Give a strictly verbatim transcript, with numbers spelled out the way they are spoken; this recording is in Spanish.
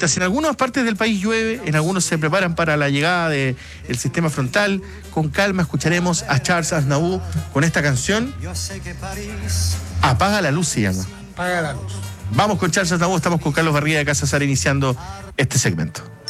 mientras en algunas partes del país llueve, en algunos se preparan para la llegada del sistema frontal, con calma escucharemos a Charles Aznavour con esta canción. Apaga la luz se llama. Apaga la luz. Vamos con Charles Aznavour, estamos con Carlos Barría de Casa Sara iniciando este segmento.